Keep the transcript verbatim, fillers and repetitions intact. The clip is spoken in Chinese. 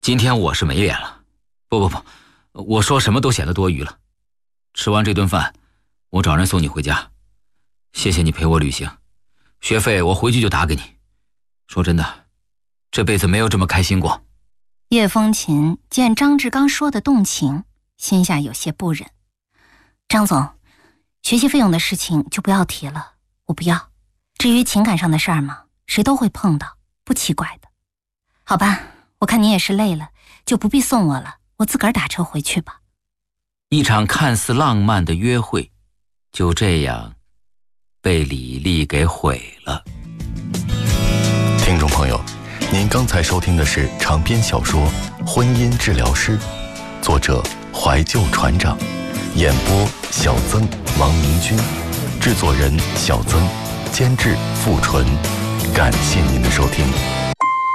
今天我是没脸了。不不不，我说什么都显得多余了。吃完这顿饭，我找人送你回家。谢谢你陪我旅行，学费我回去就打给你。说真的，这辈子没有这么开心过。 叶风琴见张志刚说的动情，心下有些不忍。张总，学习费用的事情就不要提了，我不要。至于情感上的事儿嘛，谁都会碰到，不奇怪的。好吧，我看你也是累了，就不必送我了，我自个儿打车回去吧。 一场看似浪漫的约会，就这样被李丽给毁了。 听众朋友，您刚才收听的是长篇小说《婚姻治疗师》，作者怀旧船长，演播小曾、王明君，制作人小曾，监制付纯。感谢您的收听。